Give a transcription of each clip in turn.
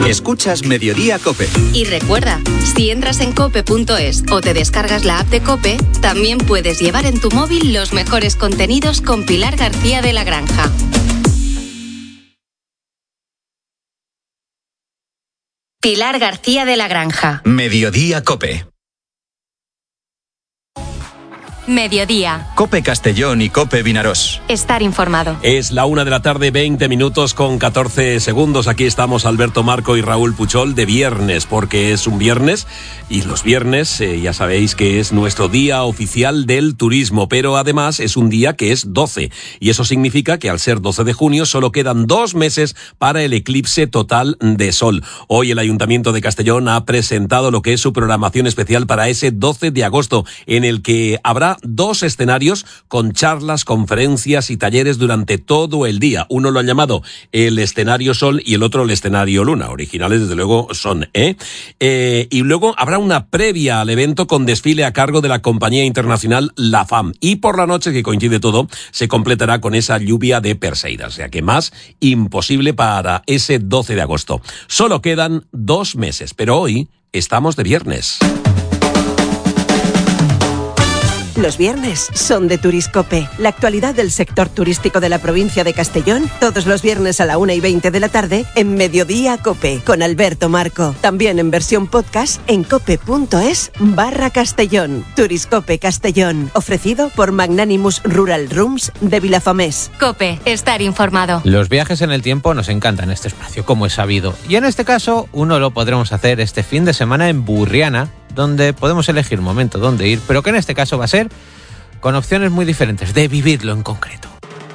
Escuchas Mediodía COPE. Y recuerda, si entras en cope.es o te descargas la app de COPE, también puedes llevar en tu móvil los mejores contenidos con Pilar García de la Granja. Pilar García de la Granja. Mediodía COPE. Mediodía. COPE Castellón y COPE Vinarós. Estar informado. Es la 1:00 p.m, 20 minutos con 14 segundos. Aquí estamos Alberto Marco y Raúl Puchol de viernes, porque es un viernes y los viernes ya sabéis que es nuestro día oficial del turismo, pero además es un día que es 12 y eso significa que al ser 12 de junio solo quedan 2 meses para el eclipse total de sol. Hoy el Ayuntamiento de Castellón ha presentado lo que es su programación especial para ese 12 de agosto, en el que habrá 2 escenarios con charlas, conferencias y talleres durante todo el día. Uno lo han llamado el escenario Sol y el otro el escenario Luna. Originales, desde luego, son, y luego habrá una previa al evento con desfile a cargo de la compañía internacional La Fam. Y por la noche, que coincide todo, se completará con esa lluvia de Perseidas. O sea que más imposible para ese 12 de agosto. Solo quedan 2 meses, pero hoy estamos de viernes. Los viernes son de Turiscope, la actualidad del sector turístico de la provincia de Castellón, todos los viernes a la 1:20 de la tarde en Mediodía COPE, con Alberto Marco. También en versión podcast en cope.es/Castellón. Turiscope Castellón, ofrecido por Magnanimous Rural Rooms de Vilafamés. COPE, estar informado. Los viajes en el tiempo nos encantan este espacio, como es sabido. Y en este caso, uno lo podremos hacer este fin de semana en Burriana, donde podemos elegir momento dónde ir, pero que en este caso va a ser con opciones muy diferentes de vivirlo en concreto.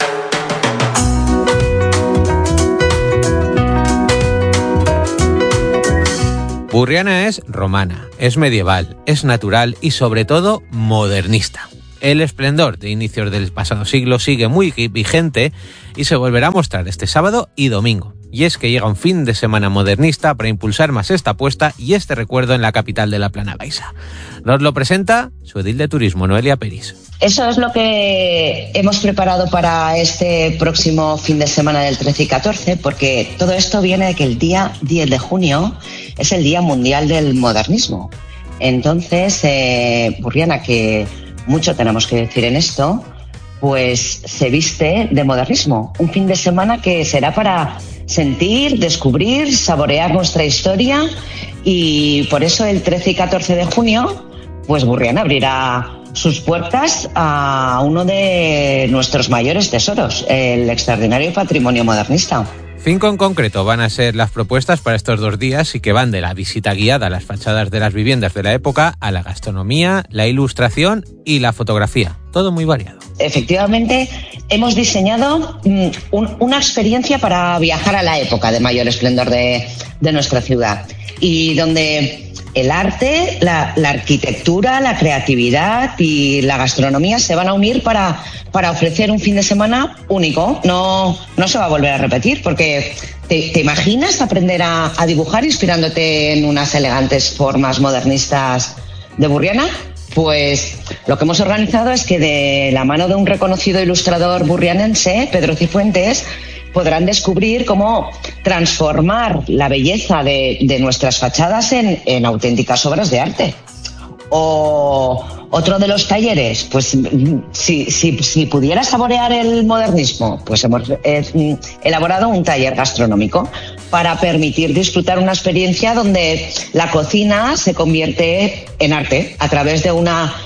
Burriana es romana, es medieval, es natural y sobre todo modernista. El esplendor de inicios del pasado siglo sigue muy vigente y se volverá a mostrar este sábado y domingo. Y es que llega un fin de semana modernista para impulsar más esta apuesta y este recuerdo en la capital de la Plana Baixa. Nos lo presenta su edil de turismo, Noelia Peris. Eso es lo que hemos preparado para este próximo fin de semana del 13 y 14, porque todo esto viene de que el día 10 de junio es el Día Mundial del Modernismo. Entonces, Burriana, que mucho tenemos que decir en esto, pues se viste de modernismo. Un fin de semana que será para sentir, descubrir, saborear nuestra historia, y por eso el 13 y 14 de junio, pues Burriana abrirá sus puertas a uno de nuestros mayores tesoros, el extraordinario patrimonio modernista. 5 en concreto van a ser las propuestas para estos 2 días y que van de la visita guiada a las fachadas de las viviendas de la época a la gastronomía, la ilustración y la fotografía. Todo muy variado. Efectivamente, hemos diseñado una experiencia para viajar a la época de mayor esplendor de nuestra ciudad, y donde el arte, la arquitectura, la creatividad y la gastronomía se van a unir para ofrecer un fin de semana único. No se va a volver a repetir, porque ¿te imaginas aprender a dibujar inspirándote en unas elegantes formas modernistas de Burriana? Pues lo que hemos organizado es que de la mano de un reconocido ilustrador burrianense, Pedro Cifuentes, podrán descubrir cómo transformar la belleza de nuestras fachadas en auténticas obras de arte. O otro de los talleres, pues si pudiera saborear el modernismo, pues hemos elaborado un taller gastronómico para permitir disfrutar una experiencia donde la cocina se convierte en arte a través de una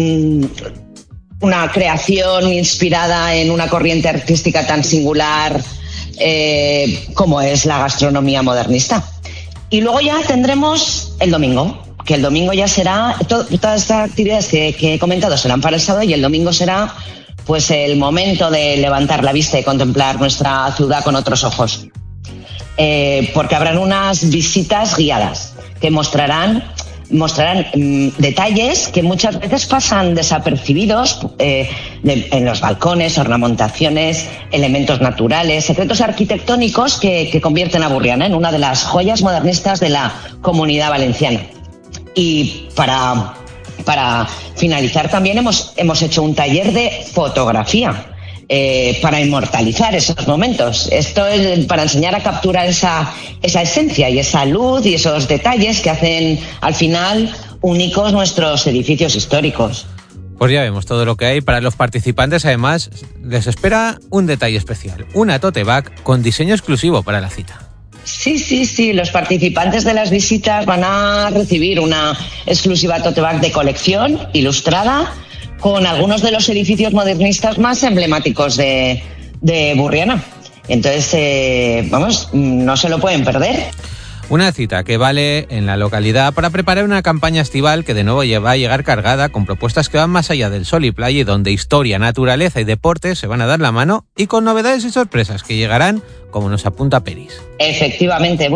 creación inspirada en una corriente artística tan singular como es la gastronomía modernista. Y luego ya tendremos el domingo, que el domingo ya será, todas estas actividades que he comentado serán para el sábado, y el domingo será pues el momento de levantar la vista y contemplar nuestra ciudad con otros ojos. Porque habrán unas visitas guiadas que mostrarán detalles que muchas veces pasan desapercibidos en los balcones, ornamentaciones, elementos naturales, secretos arquitectónicos que convierten a Burriana en una de las joyas modernistas de la Comunidad Valenciana. Y para finalizar también hemos hecho un taller de fotografía para inmortalizar esos momentos. Esto es para enseñar a capturar esa esencia y esa luz y esos detalles que hacen al final únicos nuestros edificios históricos. Pues ya vemos todo lo que hay. Para los participantes, además, les espera un detalle especial. Una tote bag con diseño exclusivo para la cita. Sí. Los participantes de las visitas van a recibir una exclusiva tote bag de colección ilustrada con algunos de los edificios modernistas más emblemáticos de Burriana. Entonces, no se lo pueden perder. Una cita que vale en la localidad para preparar una campaña estival que de nuevo va a llegar cargada con propuestas que van más allá del sol y playa y donde historia, naturaleza y deporte se van a dar la mano y con novedades y sorpresas que llegarán, como nos apunta Peris. Efectivamente,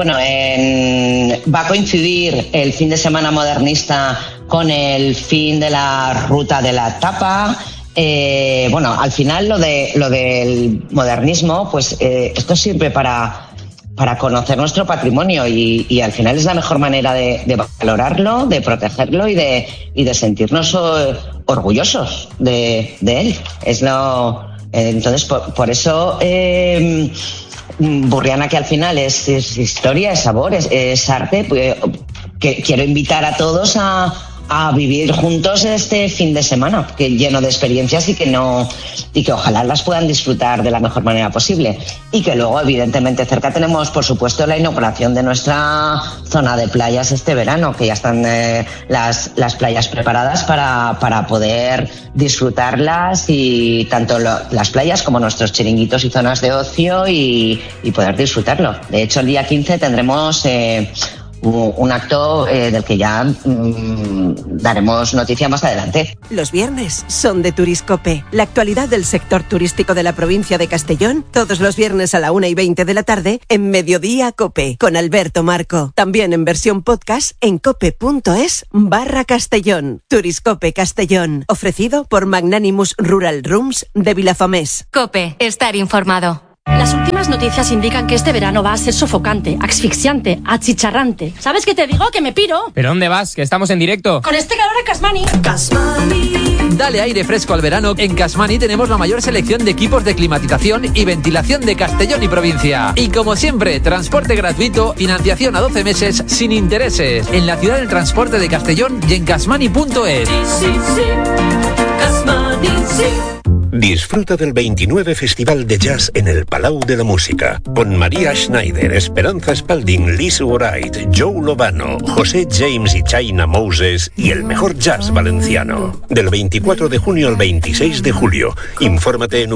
va a coincidir el fin de semana modernista con el fin de la ruta de la tapa. Al final lo del modernismo, pues esto sirve para conocer nuestro patrimonio y al final es la mejor manera de valorarlo, de protegerlo y de sentirnos orgullosos de él. Entonces, por eso Burriana, que al final es historia, es sabor, es arte, pues, que quiero invitar a todos a vivir juntos este fin de semana, que lleno de experiencias y que ojalá las puedan disfrutar de la mejor manera posible. Y que luego, evidentemente, cerca tenemos, por supuesto, la inauguración de nuestra zona de playas este verano, que ya están las playas preparadas para poder disfrutarlas, y tanto las playas como nuestros chiringuitos y zonas de ocio y poder disfrutarlo. De hecho, el día 15 tendremos un acto del que ya daremos noticia más adelante. Los viernes son de Turiscope. La actualidad del sector turístico de la provincia de Castellón, todos los viernes a la 1:20 de la tarde en Mediodía Cope, con Alberto Marco. También en versión podcast en cope.es/Castellón. Turiscope Castellón, ofrecido por Magnanimous Rural Rooms de Vilafamés. Cope, estar informado. Las últimas noticias indican que este verano va a ser sofocante, asfixiante, achicharrante. ¿Sabes qué te digo? ¡Que me piro! ¿Pero dónde vas? Que estamos en directo. Con este calor a Casmani. Dale aire fresco al verano. En Casmani tenemos la mayor selección de equipos de climatización y ventilación de Castellón y provincia. Y como siempre, transporte gratuito, financiación a 12 meses sin intereses. En la ciudad del transporte de Castellón y en casmani.es. Sí. Casmani, sí. Disfruta del 29 Festival de Jazz en el Palau de la Música, con María Schneider, Esperanza Spalding, Liz Wright, Joe Lovano, José James y China Moses y el mejor jazz valenciano. Del 24 de junio al 26 de julio. Infórmate en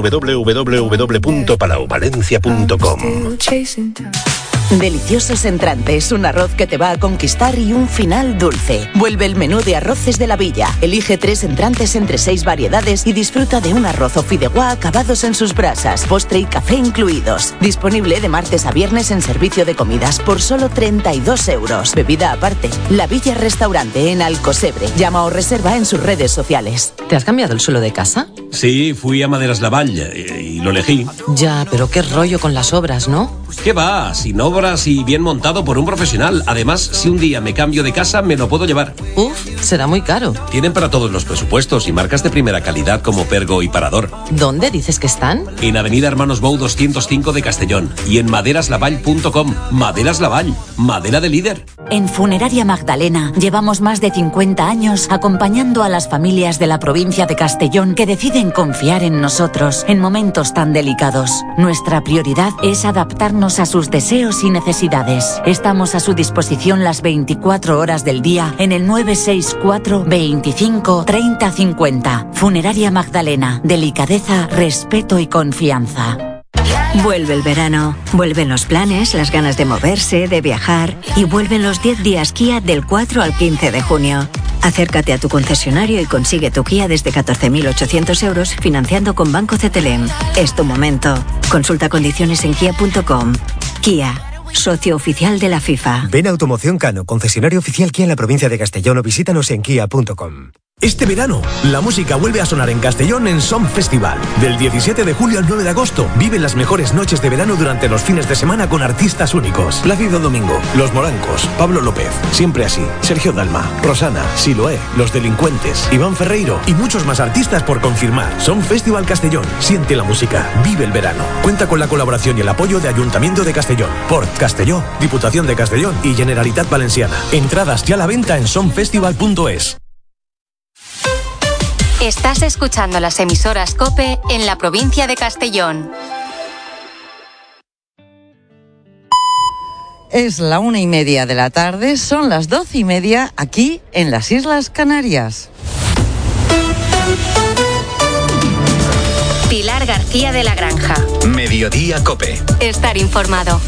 www.palauvalencia.com. Deliciosos entrantes, un arroz que te va a conquistar y un final dulce. Vuelve el menú de arroces de la Villa. Elige 3 entrantes entre 6 variedades y disfruta de un arroz o fideuá acabados en sus brasas, postre y café incluidos. Disponible de martes a viernes en servicio de comidas por solo 32 euros. Bebida aparte. La Villa Restaurante en Alcosebre. Llama o reserva en sus redes sociales. ¿Te has cambiado el suelo de casa? Sí, fui a Maderas Lavall y lo elegí. Ya, pero qué rollo con las obras, ¿no? ¿Qué va? Sin obras y bien montado por un profesional. Además, si un día me cambio de casa, me lo puedo llevar. Uf, será muy caro. Tienen para todos los presupuestos y marcas de primera calidad como Pergo y Parador. ¿Dónde dices que están? En Avenida Hermanos Bou 205 de Castellón y en maderaslavall.com. Maderas Lavall, madera de líder. En Funeraria Magdalena llevamos más de 50 años acompañando a las familias de la provincia de Castellón que deciden confiar en nosotros en momentos tan delicados. Nuestra prioridad es adaptarnos a sus deseos y necesidades. Estamos a su disposición las 24 horas del día en el 964 25 30 50. Funeraria Magdalena. Delicadeza, respeto y confianza. Vuelve el verano, vuelven los planes, las ganas de moverse, de viajar y vuelven los 10 días Kia del 4 al 15 de junio. Acércate a tu concesionario y consigue tu Kia desde 14.800 euros financiando con Banco CTLM. Es tu momento. Consulta condiciones en kia.com. Kia, socio oficial de la FIFA. Ven a Automoción Cano, concesionario oficial Kia en la provincia de Castellón, o visítanos en kia.com. Este verano, la música vuelve a sonar en Castellón en Som Festival. Del 17 de julio al 9 de agosto, vive las mejores noches de verano durante los fines de semana con artistas únicos. Plácido Domingo, Los Morancos, Pablo López, Siempre Así, Sergio Dalma, Rosana, Siloé, Los Delincuentes, Iván Ferreiro y muchos más artistas por confirmar. Som Festival Castellón. Siente la música, vive el verano. Cuenta con la colaboración y el apoyo de Ayuntamiento de Castellón, Port Castelló, Diputación de Castellón y Generalitat Valenciana. Entradas ya a la venta en somfestival.es. Estás escuchando las emisoras COPE en la provincia de Castellón. Es la 1:30 de la tarde, son las 12:30 aquí en las Islas Canarias. Pilar García de la Granja. Mediodía COPE. Estar informado.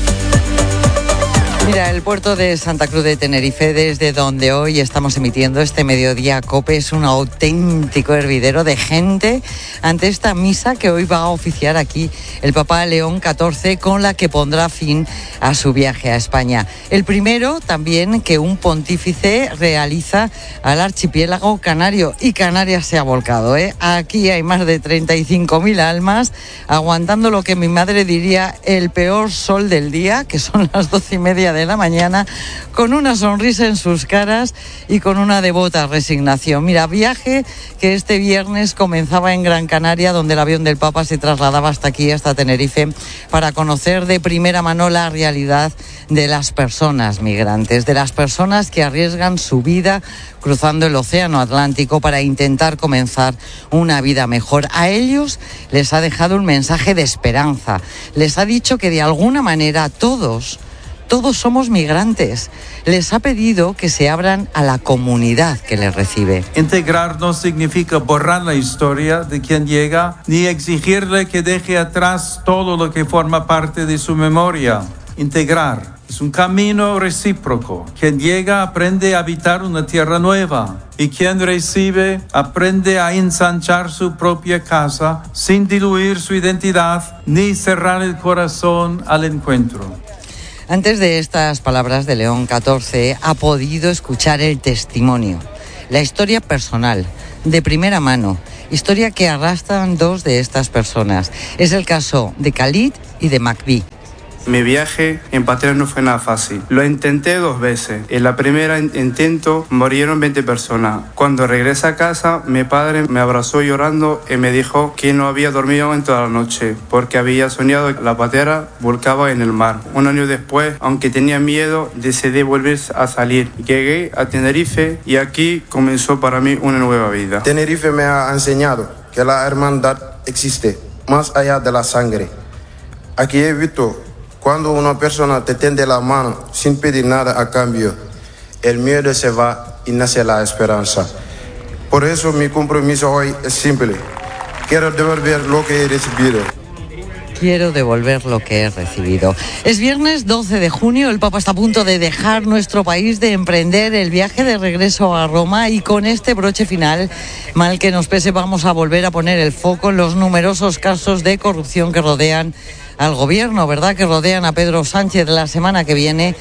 Mira, el puerto de Santa Cruz de Tenerife, desde donde hoy estamos emitiendo este Mediodía COPE, es un auténtico hervidero de gente ante esta misa que hoy va a oficiar aquí el Papa León XIV, con la que pondrá fin a su viaje a España. El primero también que un pontífice realiza al archipiélago canario, y Canarias se ha volcado, ¿eh? Aquí hay más de 35.000 almas aguantando lo que mi madre diría el peor sol del día, que son las 12:30 de la mañana, con una sonrisa en sus caras y con una devota resignación. Mira, viaje que este viernes comenzaba en Gran Canaria, donde el avión del Papa se trasladaba hasta aquí, hasta Tenerife, para conocer de primera mano la realidad de las personas migrantes, de las personas que arriesgan su vida cruzando el océano Atlántico para intentar comenzar una vida mejor. A ellos les ha dejado un mensaje de esperanza. Les ha dicho que de alguna manera todos somos migrantes. Les ha pedido que se abran a la comunidad que les recibe. Integrar no significa borrar la historia de quien llega, ni exigirle que deje atrás todo lo que forma parte de su memoria. Integrar es un camino recíproco. Quien llega aprende a habitar una tierra nueva, y quien recibe aprende a ensanchar su propia casa sin diluir su identidad ni cerrar el corazón al encuentro. Antes de estas palabras de León XIV ha podido escuchar el testimonio, la historia personal, de primera mano, historia que arrastran dos de estas personas. Es el caso de Khalid y de Macbi. Mi viaje en patera no fue nada fácil. Lo intenté 2 veces. En la primera intento murieron 20 personas. Cuando regresé a casa, mi padre me abrazó llorando y me dijo que no había dormido en toda la noche porque había soñado que la patera volcaba en el mar. 1 año después, aunque tenía miedo, decidí volver a salir. Llegué a Tenerife y aquí comenzó para mí una nueva vida. Tenerife me ha enseñado que la hermandad existe más allá de la sangre. Aquí he visto cuando una persona te tiende la mano sin pedir nada a cambio, el miedo se va y nace la esperanza. Por eso mi compromiso hoy es simple. Quiero devolver lo que he recibido. Quiero devolver lo que he recibido. Es viernes 12 de junio, el Papa está a punto de dejar nuestro país, de emprender el viaje de regreso a Roma, y con este broche final, mal que nos pese, vamos a volver a poner el foco en los numerosos casos de corrupción que rodean al gobierno, ¿verdad?, que rodean a Pedro Sánchez. La semana que viene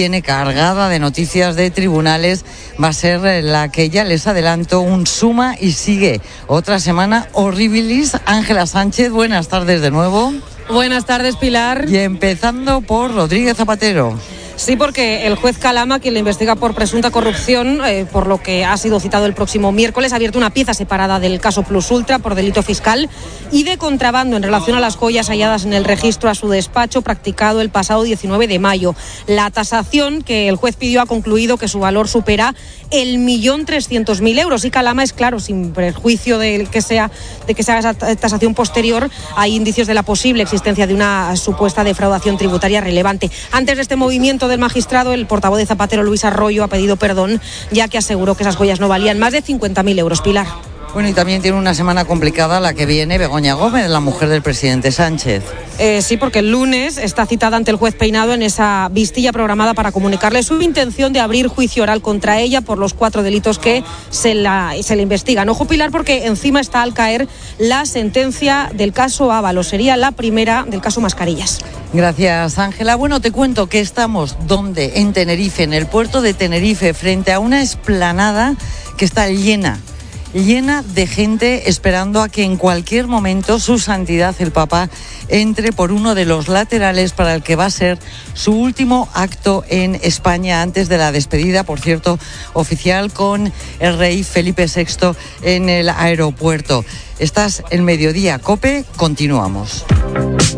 cargada de noticias de tribunales. Va a ser la que ya les adelanto, un suma y sigue. Otra semana horribilis. Ángela Sánchez, buenas tardes de nuevo. Buenas tardes, Pilar. Y empezando por Rodríguez Zapatero. Sí, porque el juez Calama, quien le investiga por presunta corrupción, por lo que ha sido citado el próximo miércoles, ha abierto una pieza separada del caso Plus Ultra por delito fiscal y de contrabando en relación a las joyas halladas en el registro a su despacho practicado el pasado 19 de mayo. La tasación que el juez pidió ha concluido que su valor supera el 1.300.000 euros, y Calama es claro, sin perjuicio de que se haga esa tasación posterior, hay indicios de la posible existencia de una supuesta defraudación tributaria relevante. Antes de este movimiento del magistrado, el portavoz de Zapatero, Luis Arroyo, ha pedido perdón, ya que aseguró que esas joyas no valían más de 50.000 euros, Pilar. Bueno, y también tiene una semana complicada la que viene Begoña Gómez, la mujer del presidente Sánchez. Sí, porque el lunes está citada ante el juez Peinado en esa vistilla programada para comunicarle su intención de abrir juicio oral contra ella por los 4 delitos que se le investigan. Ojo, Pilar, porque encima está al caer la sentencia del caso Ábalos. Sería la primera del caso Mascarillas. Gracias, Ángela. Bueno, te cuento que estamos, ¿dónde? En Tenerife, en el puerto de Tenerife, frente a una explanada que está llena llena de gente esperando a que en cualquier momento su santidad el Papa entre por uno de los laterales para el que va a ser su último acto en España antes de la despedida, por cierto, oficial con el rey Felipe VI en el aeropuerto. Estás en Mediodía Cope, continuamos.